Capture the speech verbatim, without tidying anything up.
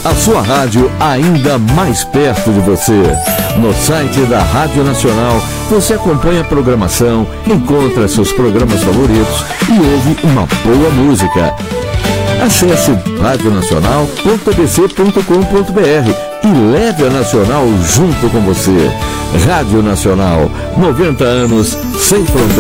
a sua rádio ainda mais perto de você. No site da Rádio Nacional, você acompanha a programação, encontra seus programas favoritos e ouve uma boa música. Acesse rádio nacional ponto a b c ponto com ponto b r e leve a Nacional junto com você. Rádio Nacional, noventa anos sem fronteiras.